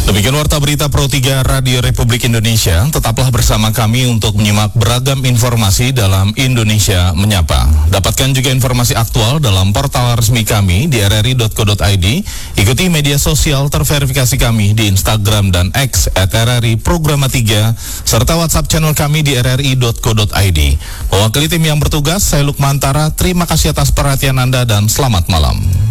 Demikian Warta Berita Pro 3 Radio Republik Indonesia. Tetaplah bersama kami untuk menyimak beragam informasi dalam Indonesia Menyapa. Dapatkan juga informasi aktual dalam portal resmi kami di rri.co.id. Ikuti media sosial terverifikasi kami di Instagram dan X @RRI Programa 3 serta WhatsApp channel kami di rri.co.id. Mewakili tim yang bertugas, saya Lukman Tara. Terima kasih atas perhatian Anda dan selamat malam.